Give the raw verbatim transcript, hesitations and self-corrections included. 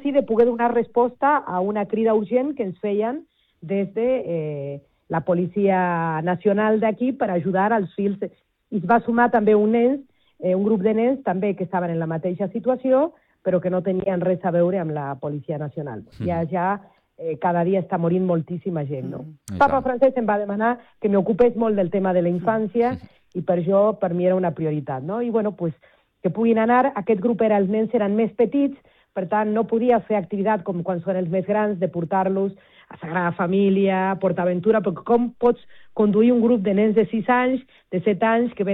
sí de poder donar resposta a una crida urgent que ens feien des de eh, la Policia Nacional d'aquí per ajudar als fills. I es va sumar també un nens, eh, un grup de nens també que estaven en la mateixa situació, però que no tenien res a veure amb la Policia Nacional. Mm. Ja, ja eh, cada dia està morint moltíssima gent, no? Mm. Papa Francesc em va demanar que m'ocupés molt del tema de la infància mm. i per això, per mi, era una prioritat, no? I, bueno, pues, que puguin anar, aquest grup era, els nens eren més petits, per tant, no podia fer activitat com quan són els més grans, de portar-los a Sagrada Família, a PortAventura, perquè com pots conduir un grup de nens de sis anys, de set anys, que